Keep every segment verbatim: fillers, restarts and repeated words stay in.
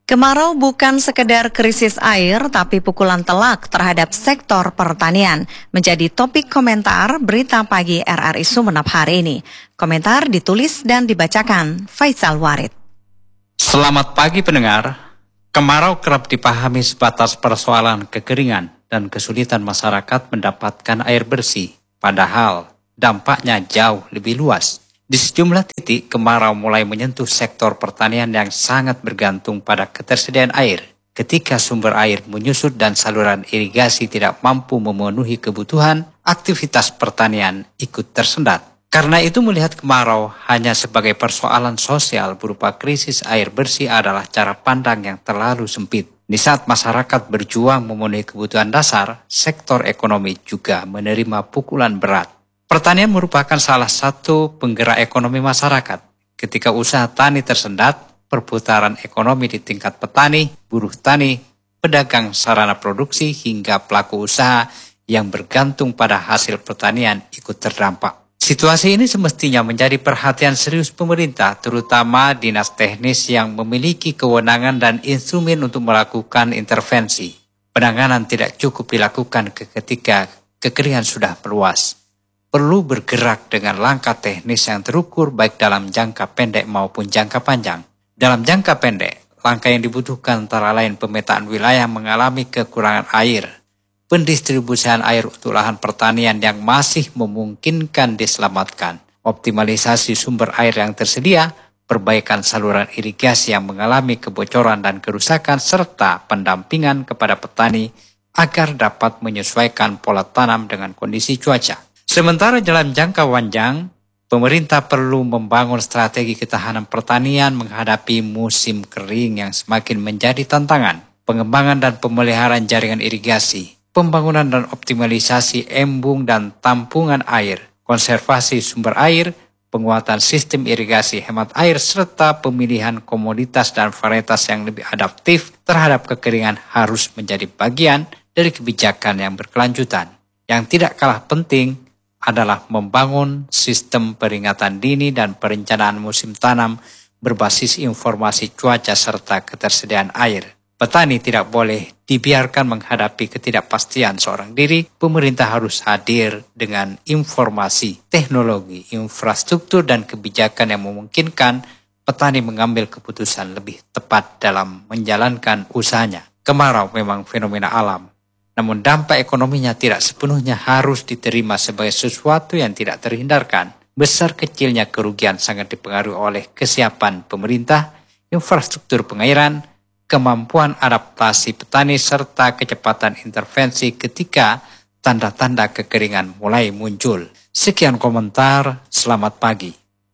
Kemarau bukan sekedar krisis air, tapi pukulan telak terhadap sektor pertanian. Menjadi topik komentar Berita Pagi R R I Sumeneb hari ini. Komentar ditulis dan dibacakan Faisal Warid. Selamat pagi pendengar. Kemarau kerap dipahami sebatas persoalan kekeringan dan kesulitan masyarakat mendapatkan air bersih. Padahal dampaknya jauh lebih luas. Di sejumlah titik, kemarau mulai menyentuh sektor pertanian yang sangat bergantung pada ketersediaan air. Ketika sumber air menyusut dan saluran irigasi tidak mampu memenuhi kebutuhan, aktivitas pertanian ikut tersendat. Karena itu melihat kemarau hanya sebagai persoalan sosial berupa krisis air bersih adalah cara pandang yang terlalu sempit. Di saat masyarakat berjuang memenuhi kebutuhan dasar, sektor ekonomi juga menerima pukulan berat. Pertanian merupakan salah satu penggerak ekonomi masyarakat. Ketika usaha tani tersendat, perputaran ekonomi di tingkat petani, buruh tani, pedagang sarana produksi hingga pelaku usaha yang bergantung pada hasil pertanian ikut terdampak. Situasi ini semestinya menjadi perhatian serius pemerintah, terutama dinas teknis yang memiliki kewenangan dan instrumen untuk melakukan intervensi. Penanganan tidak cukup dilakukan ketika kekeringan sudah meluas. Perlu bergerak dengan langkah teknis yang terukur baik dalam jangka pendek maupun jangka panjang. Dalam jangka pendek, langkah yang dibutuhkan antara lain pemetaan wilayah mengalami kekurangan air, pendistribusian air untuk lahan pertanian yang masih memungkinkan diselamatkan, optimalisasi sumber air yang tersedia, perbaikan saluran irigasi yang mengalami kebocoran dan kerusakan, serta pendampingan kepada petani agar dapat menyesuaikan pola tanam dengan kondisi cuaca. Sementara dalam jangka panjang, pemerintah perlu membangun strategi ketahanan pertanian menghadapi musim kering yang semakin menjadi tantangan. Pengembangan dan pemeliharaan jaringan irigasi, pembangunan dan optimalisasi embung dan tampungan air, konservasi sumber air, penguatan sistem irigasi hemat air, serta pemilihan komoditas dan varietas yang lebih adaptif terhadap kekeringan harus menjadi bagian dari kebijakan yang berkelanjutan. Yang tidak kalah penting adalah membangun sistem peringatan dini dan perencanaan musim tanam berbasis informasi cuaca serta ketersediaan air. Petani tidak boleh dibiarkan menghadapi ketidakpastian seorang diri. Pemerintah harus hadir dengan informasi, teknologi, infrastruktur, dan kebijakan yang memungkinkan petani mengambil keputusan lebih tepat dalam menjalankan usahanya. Kemarau memang fenomena alam. Namun dampak ekonominya tidak sepenuhnya harus diterima sebagai sesuatu yang tidak terhindarkan. Besar kecilnya kerugian sangat dipengaruhi oleh kesiapan pemerintah, infrastruktur pengairan, kemampuan adaptasi petani, serta kecepatan intervensi ketika tanda-tanda kekeringan mulai muncul. Sekian komentar, selamat pagi.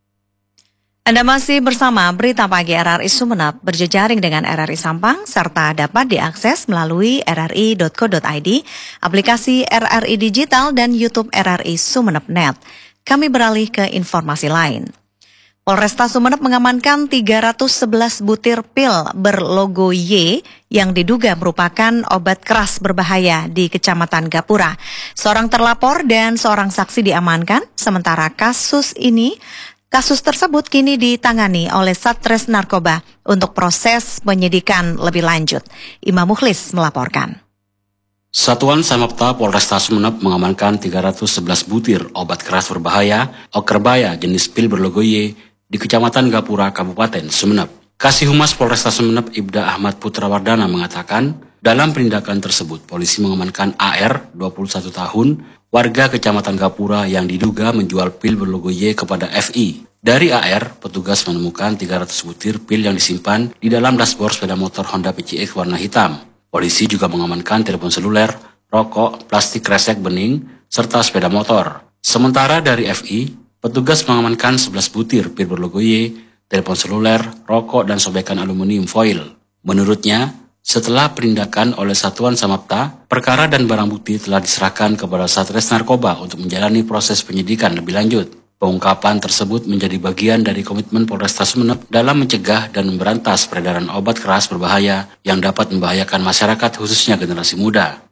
Anda masih bersama Berita Pagi R R I Sumeneb berjejaring dengan R R I Sampang serta dapat diakses melalui r r i dot co dot i d, aplikasi R R I Digital dan YouTube R R I Sumeneb dot net. Kami beralih ke informasi lain. Polresta Sumeneb mengamankan tiga ratus sebelas butir pil berlogo Y yang diduga merupakan obat keras berbahaya di Kecamatan Gapura. Seorang terlapor dan seorang saksi diamankan, sementara kasus ini Kasus tersebut kini ditangani oleh Satres Narkoba untuk proses penyidikan lebih lanjut. Imam Mukhlis melaporkan. Satuan Samapta Polresta Sumeneb mengamankan tiga ratus sebelas butir obat keras berbahaya Okerbaya jenis pil berlogo Y di Kecamatan Gapura, Kabupaten Sumeneb. Kasih Humas Polresta Sumeneb Ibda Ahmad Putrawardana mengatakan, dalam penindakan tersebut polisi mengamankan A R, dua puluh satu tahun, warga Kecamatan Gapura yang diduga menjual pil berlogo Y kepada F I. Dari A R, petugas menemukan tiga ratus butir pil yang disimpan di dalam dashboard sepeda motor Honda P C X warna hitam. Polisi juga mengamankan telepon seluler, rokok, plastik kresek bening, serta sepeda motor. Sementara dari F I, petugas mengamankan sebelas butir pil berlogo Y, telepon seluler, rokok, dan sobekan aluminium foil. Menurutnya, setelah penindakan oleh Satuan Samapta, perkara dan barang bukti telah diserahkan kepada Satres Narkoba untuk menjalani proses penyidikan lebih lanjut. Pengungkapan tersebut menjadi bagian dari komitmen Polresta Sumeneb dalam mencegah dan memberantas peredaran obat keras berbahaya yang dapat membahayakan masyarakat khususnya generasi muda.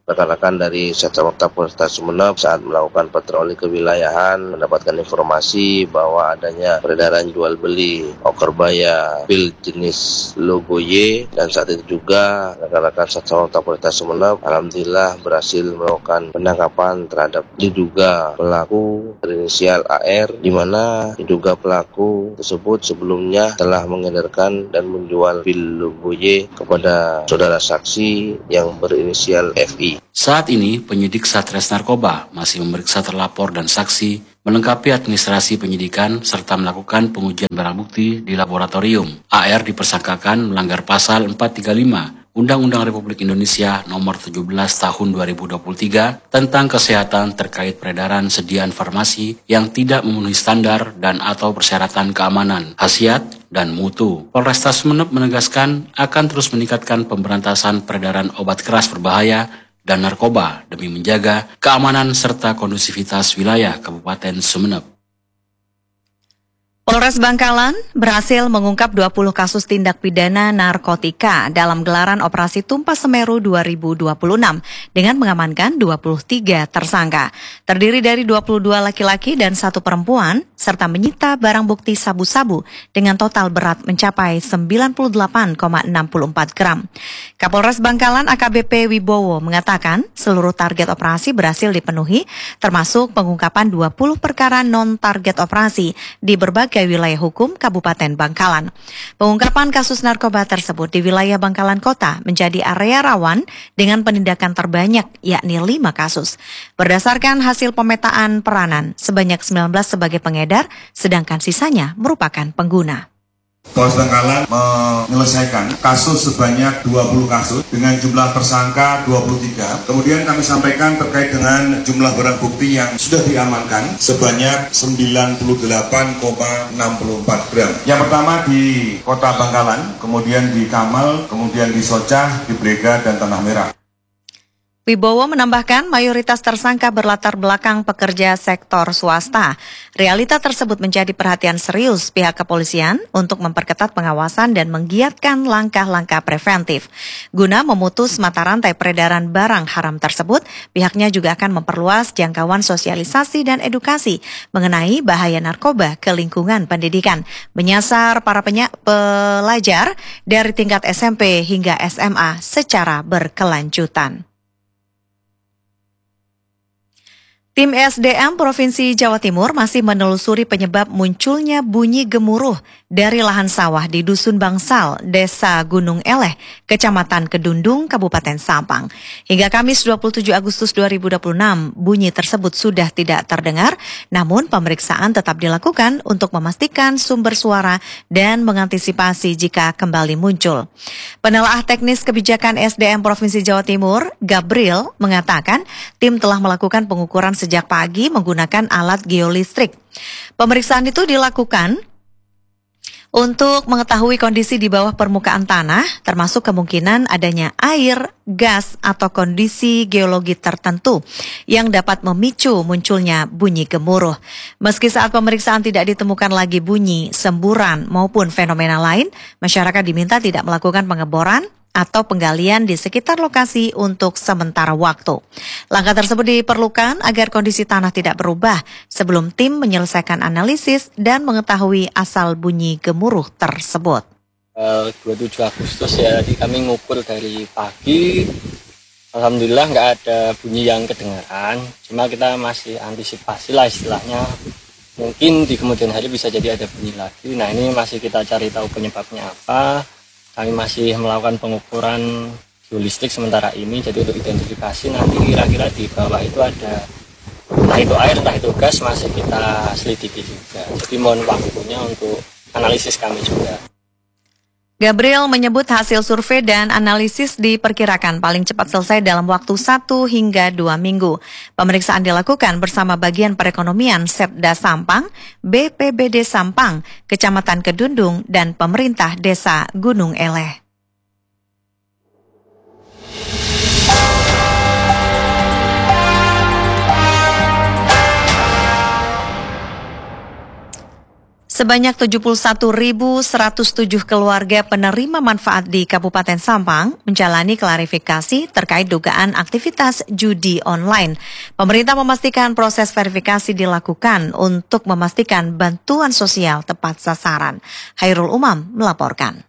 rekan-rekan dari Satsamapta Polresta Sumeneb saat melakukan patroli kewilayahan mendapatkan informasi bahwa adanya peredaran jual beli okerbaya pil jenis logo Y, dan saat itu juga rekan-rekan Satsamapta Polresta Sumeneb alhamdulillah berhasil melakukan penangkapan terhadap diduga pelaku berinisial A R, di mana diduga pelaku tersebut sebelumnya telah mengedarkan dan menjual pil logo Y kepada saudara saksi yang berinisial F I. Saat ini, penyidik Satres Narkoba masih memeriksa terlapor dan saksi, melengkapi administrasi penyidikan, serta melakukan pengujian barang bukti di laboratorium. A R dipersangkakan melanggar pasal empat tiga lima Undang-Undang Republik Indonesia Nomor tujuh belas Tahun dua ribu dua puluh tiga tentang kesehatan terkait peredaran sediaan farmasi yang tidak memenuhi standar dan atau persyaratan keamanan, khasiat, dan mutu. Polresta Sumeneb menegaskan akan terus meningkatkan pemberantasan peredaran obat keras berbahaya dan narkoba demi menjaga keamanan serta kondusivitas wilayah Kabupaten Sumeneb. Polres Bangkalan berhasil mengungkap dua puluh kasus tindak pidana narkotika dalam gelaran Operasi Tumpah Semeru dua ribu dua puluh enam dengan mengamankan dua puluh tiga tersangka. Terdiri dari dua puluh dua laki-laki dan satu perempuan, serta menyita barang bukti sabu-sabu dengan total berat mencapai sembilan puluh delapan koma enam empat gram. Kapolres Bangkalan A K B P Wibowo mengatakan seluruh target operasi berhasil dipenuhi, termasuk pengungkapan dua puluh perkara non-target operasi di berbagai wilayah hukum Kabupaten Bangkalan. Pengungkapan kasus narkoba tersebut di wilayah Bangkalan Kota menjadi area rawan dengan penindakan terbanyak, yakni lima kasus. Berdasarkan hasil pemetaan peranan, sebanyak sembilan belas sebagai pengedar, sedangkan sisanya merupakan pengguna. Polres Bangkalan menyelesaikan kasus sebanyak dua puluh kasus dengan jumlah tersangka dua puluh tiga. Kemudian kami sampaikan terkait dengan jumlah barang bukti yang sudah diamankan sebanyak sembilan puluh delapan koma enam empat gram. Yang pertama di Kota Bangkalan, kemudian di Kamal, kemudian di Socah, di Brega, dan Tanah Merah. Wibowo menambahkan mayoritas tersangka berlatar belakang pekerja sektor swasta. Realita tersebut menjadi perhatian serius pihak kepolisian untuk memperketat pengawasan dan menggiatkan langkah-langkah preventif. Guna memutus mata rantai peredaran barang haram tersebut, pihaknya juga akan memperluas jangkauan sosialisasi dan edukasi mengenai bahaya narkoba ke lingkungan pendidikan, menyasar para penya- pelajar dari tingkat S M P hingga S M A secara berkelanjutan. Tim S D M Provinsi Jawa Timur masih menelusuri penyebab munculnya bunyi gemuruh dari lahan sawah di Dusun Bangsal, Desa Gunung Eleh, Kecamatan Kedundung, Kabupaten Sampang. Hingga Kamis dua puluh tujuh Agustus dua ribu dua puluh enam, bunyi tersebut sudah tidak terdengar, namun pemeriksaan tetap dilakukan untuk memastikan sumber suara dan mengantisipasi jika kembali muncul. Penelaah teknis kebijakan S D M Provinsi Jawa Timur, Gabriel, mengatakan tim telah melakukan pengukuran sejak pagi menggunakan alat geolistrik. Pemeriksaan itu dilakukan untuk mengetahui kondisi di bawah permukaan tanah, termasuk kemungkinan adanya air, gas, atau kondisi geologi tertentu yang dapat memicu munculnya bunyi gemuruh. Meski saat pemeriksaan tidak ditemukan lagi bunyi, semburan, maupun fenomena lain, masyarakat diminta tidak melakukan pengeboran atau penggalian di sekitar lokasi untuk sementara waktu. Langkah tersebut diperlukan agar kondisi tanah tidak berubah sebelum tim menyelesaikan analisis dan mengetahui asal bunyi gemuruh tersebut. dua puluh tujuh Agustus ya, jadi kami ngukur dari pagi. Alhamdulillah nggak ada bunyi yang kedengaran, cuma kita masih antisipasi lah istilahnya. Mungkin di kemudian hari bisa jadi ada bunyi lagi. Nah, ini masih kita cari tahu penyebabnya apa. Kami masih melakukan pengukuran geolistrik sementara ini, jadi untuk identifikasi nanti kira-kira di bawah itu ada entah itu air, entah itu gas, masih kita selidiki juga. Jadi mohon waktunya untuk analisis kami juga. Gabriel menyebut hasil survei dan analisis diperkirakan paling cepat selesai dalam waktu satu hingga dua minggu. Pemeriksaan dilakukan bersama bagian perekonomian Setda Sampang, B P B D Sampang, Kecamatan Kedundung, dan pemerintah Desa Gunung Eleh. Sebanyak tujuh puluh satu ribu seratus tujuh keluarga penerima manfaat di Kabupaten Sampang menjalani klarifikasi terkait dugaan aktivitas judi online. Pemerintah memastikan proses verifikasi dilakukan untuk memastikan bantuan sosial tepat sasaran. Khairul Umam melaporkan.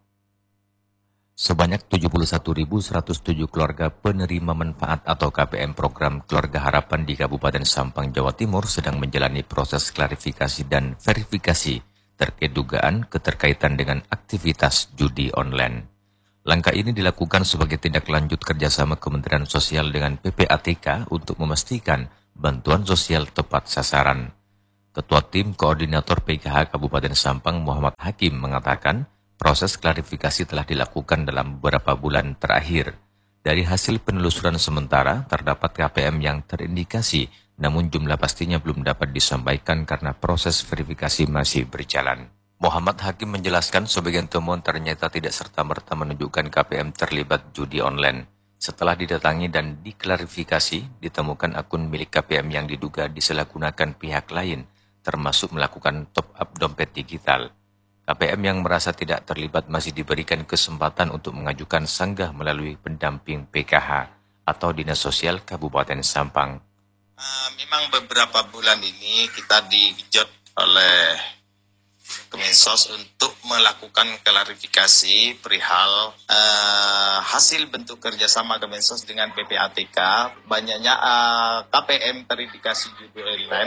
Sebanyak tujuh puluh satu ribu seratus tujuh keluarga penerima manfaat atau K P M program Keluarga Harapan di Kabupaten Sampang, Jawa Timur sedang menjalani proses klarifikasi dan verifikasi terkait dugaan keterkaitan dengan aktivitas judi online. Langkah ini dilakukan sebagai tindak lanjut kerjasama Kementerian Sosial dengan P P A T K untuk memastikan bantuan sosial tepat sasaran. Ketua Tim Koordinator P K H Kabupaten Sampang Muhammad Hakim mengatakan, proses klarifikasi telah dilakukan dalam beberapa bulan terakhir. Dari hasil penelusuran sementara, terdapat K P M yang terindikasi, namun jumlah pastinya belum dapat disampaikan karena proses verifikasi masih berjalan. Muhammad Hakim menjelaskan sebagian temuan ternyata tidak serta-merta menunjukkan K P M terlibat judi online. Setelah didatangi dan diklarifikasi, ditemukan akun milik K P M yang diduga disalahgunakan pihak lain, termasuk melakukan top-up dompet digital. K P M yang merasa tidak terlibat masih diberikan kesempatan untuk mengajukan sanggah melalui pendamping P K H atau Dinas Sosial Kabupaten Sampang. Uh, memang beberapa bulan ini kita digejot oleh Kemensos untuk melakukan klarifikasi perihal uh, hasil bentuk kerjasama Kemensos dengan P P A T K. Banyaknya uh, K P M terindikasi judi online.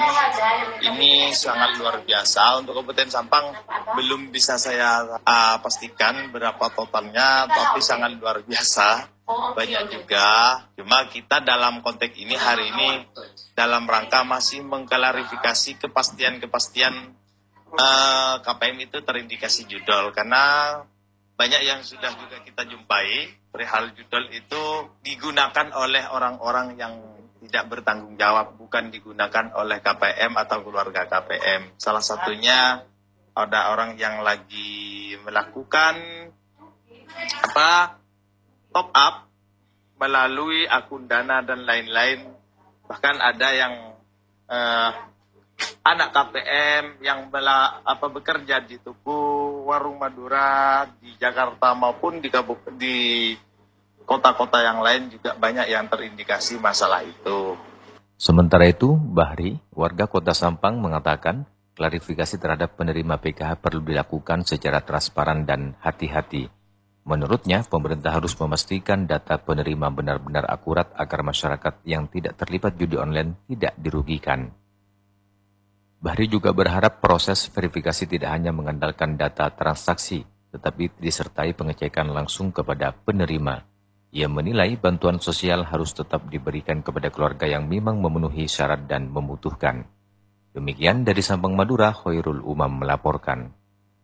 Ini sangat luar biasa. Untuk Kabupaten Sampang belum bisa saya uh, pastikan berapa totalnya, tapi sangat luar biasa. Banyak juga, cuma kita dalam konteks ini hari ini dalam rangka masih mengklarifikasi kepastian-kepastian uh, K P M itu terindikasi judol, karena banyak yang sudah juga kita jumpai perihal judol itu digunakan oleh orang-orang yang tidak bertanggung jawab, bukan digunakan oleh K P M atau keluarga K P M. Salah satunya ada orang yang lagi melakukan apa top up melalui akun Dana dan lain-lain. Bahkan ada yang uh, anak K P M yang bela, apa bekerja di Tugu, Warung Madura, di Jakarta maupun di Kabupaten, di kota-kota yang lain juga banyak yang terindikasi masalah itu. Sementara itu, Bahri, warga Kota Sampang mengatakan klarifikasi terhadap penerima P K H perlu dilakukan secara transparan dan hati-hati. Menurutnya, pemerintah harus memastikan data penerima benar-benar akurat agar masyarakat yang tidak terlibat judi online tidak dirugikan. Bahri juga berharap proses verifikasi tidak hanya mengandalkan data transaksi, tetapi disertai pengecekan langsung kepada penerima. Ia menilai bantuan sosial harus tetap diberikan kepada keluarga yang memang memenuhi syarat dan membutuhkan. Demikian dari Sampang, Madura, Khairul Umam melaporkan.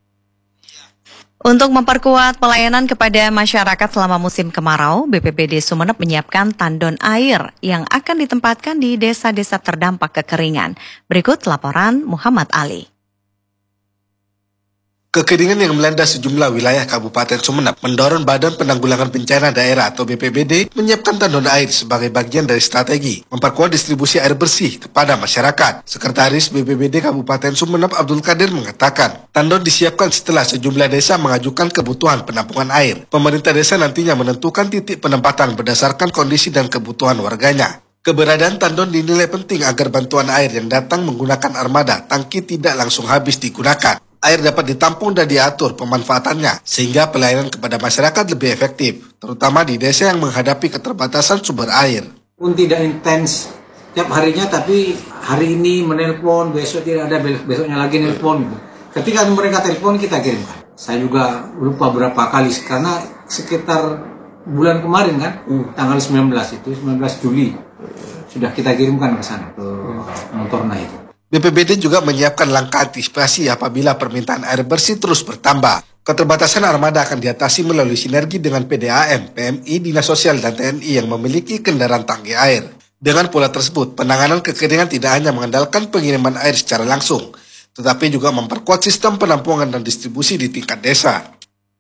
Untuk memperkuat pelayanan kepada masyarakat selama musim kemarau, B P B D Sumeneb menyiapkan tandon air yang akan ditempatkan di desa-desa terdampak kekeringan. Berikut laporan Muhammad Ali. Kekeringan yang melanda sejumlah wilayah Kabupaten Sumeneb mendorong Badan Penanggulangan Bencana Daerah atau B P B D menyiapkan tandon air sebagai bagian dari strategi memperkuat distribusi air bersih kepada masyarakat. Sekretaris B P B D Kabupaten Sumeneb Abdul Qadir mengatakan, tandon disiapkan setelah sejumlah desa mengajukan kebutuhan penampungan air. Pemerintah desa nantinya menentukan titik penempatan berdasarkan kondisi dan kebutuhan warganya. Keberadaan tandon dinilai penting agar bantuan air yang datang menggunakan armada tangki tidak langsung habis digunakan. Air dapat ditampung dan diatur pemanfaatannya, sehingga pelayanan kepada masyarakat lebih efektif, terutama di desa yang menghadapi keterbatasan sumber air. Pun tidak intens tiap harinya, tapi hari ini menelpon, besok tidak ada, besoknya lagi nelpon. Ketika mereka telepon, kita kirimkan. Saya juga lupa berapa kali, karena sekitar bulan kemarin kan, hmm. tanggal sembilan belas itu, sembilan belas Juli, sudah kita kirimkan ke sana, ke Montorna itu. B P B D juga menyiapkan langkah antisipasi apabila permintaan air bersih terus bertambah. Keterbatasan armada akan diatasi melalui sinergi dengan P D A M, P M I, Dinas Sosial, dan T N I yang memiliki kendaraan tangki air. Dengan pola tersebut, penanganan kekeringan tidak hanya mengandalkan pengiriman air secara langsung, tetapi juga memperkuat sistem penampungan dan distribusi di tingkat desa.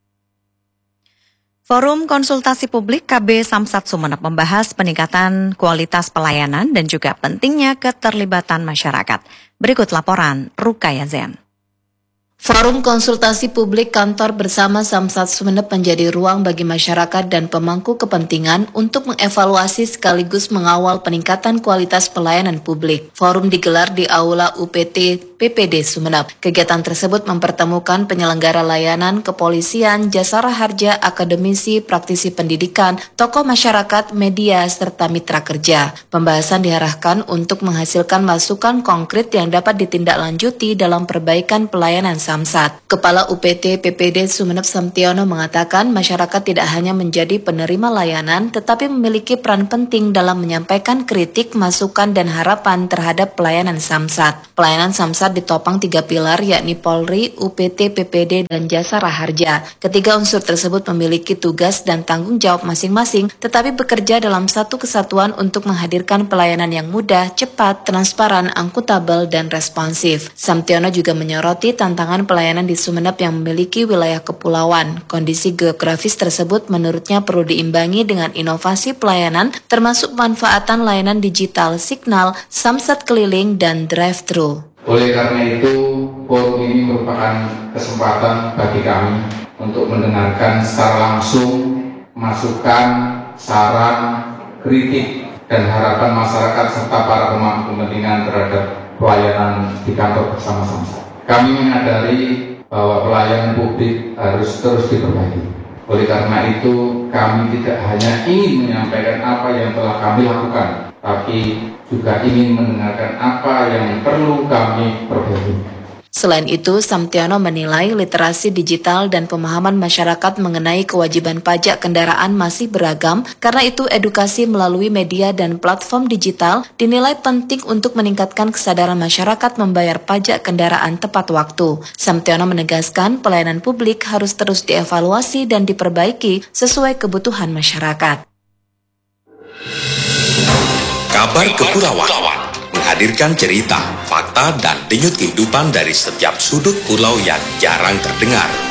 Forum Konsultasi Publik K B Samsat Sumeneb membahas peningkatan kualitas pelayanan dan juga pentingnya keterlibatan masyarakat. Berikut laporan Rukaya Zen. Forum konsultasi publik kantor bersama Samsat Sumeneb menjadi ruang bagi masyarakat dan pemangku kepentingan untuk mengevaluasi sekaligus mengawal peningkatan kualitas pelayanan publik. Forum digelar di Aula U P T P P D Sumeneb. Kegiatan tersebut mempertemukan penyelenggara layanan, kepolisian, jasara harja, akademisi, praktisi pendidikan, tokoh masyarakat, media, serta mitra kerja. Pembahasan diarahkan untuk menghasilkan masukan konkret yang dapat ditindaklanjuti dalam perbaikan pelayanan Samsat. Kepala U P T P P D Sumeneb Samtiono mengatakan masyarakat tidak hanya menjadi penerima layanan tetapi memiliki peran penting dalam menyampaikan kritik, masukan, dan harapan terhadap pelayanan Samsat. Pelayanan Samsat ditopang tiga pilar yakni Polri, U P T P P D, dan Jasara Harja. Ketiga unsur tersebut memiliki tugas dan tanggung jawab masing-masing tetapi bekerja dalam satu kesatuan untuk menghadirkan pelayanan yang mudah, cepat, transparan, akuntabel, dan responsif. Samtiono juga menyoroti tantangan pelayanan di Sumeneb yang memiliki wilayah kepulauan. Kondisi geografis tersebut menurutnya perlu diimbangi dengan inovasi pelayanan termasuk pemanfaatan layanan digital, signal, Samsat keliling, dan drive-thru. Oleh karena itu, forum ini merupakan kesempatan bagi kami untuk mendengarkan secara langsung masukan, saran, kritik, dan harapan masyarakat serta para pemangku kepentingan terhadap pelayanan di kantor bersama Samsat. Kami menyadari bahwa pelayanan publik harus terus diperbaiki. Oleh karena itu, kami tidak hanya ingin menyampaikan apa yang telah kami lakukan, tapi juga ingin mendengarkan apa yang perlu kami perbaiki. Selain itu, Samtiono menilai literasi digital dan pemahaman masyarakat mengenai kewajiban pajak kendaraan masih beragam, karena itu edukasi melalui media dan platform digital dinilai penting untuk meningkatkan kesadaran masyarakat membayar pajak kendaraan tepat waktu. Samtiono menegaskan pelayanan publik harus terus dievaluasi dan diperbaiki sesuai kebutuhan masyarakat. Kabar Kepulauan menghadirkan cerita, fakta, dan denyut kehidupan dari setiap sudut pulau yang jarang terdengar.